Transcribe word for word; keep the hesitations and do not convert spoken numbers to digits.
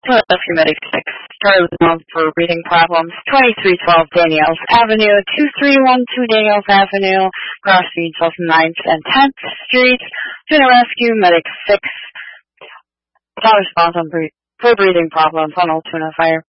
Philadelphia Medic six, Charlie one for breathing problems, twenty-three twelve Daniels Avenue, two three one two Daniels Avenue, cross streets of ninth and tenth Street, Tuna Rescue Medic six, call response on bre- for breathing problems on Old Tuna Fire.